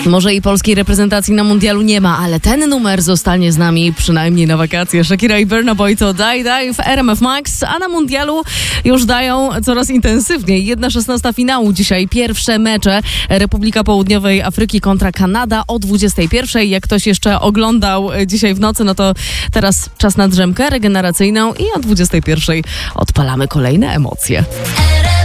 Może i polskiej reprezentacji na mundialu nie ma, ale ten numer zostanie z nami przynajmniej na wakacje. Shakira i Burna Boy to Die Die w RMF Max, a na mundialu już dają coraz intensywniej. 1/16 finału dzisiaj, pierwsze mecze. Republika Południowej Afryki kontra Kanada o 21:00. Jak ktoś jeszcze oglądał dzisiaj w nocy, no to teraz czas na drzemkę regeneracyjną i o 21:00 odpalamy kolejne emocje.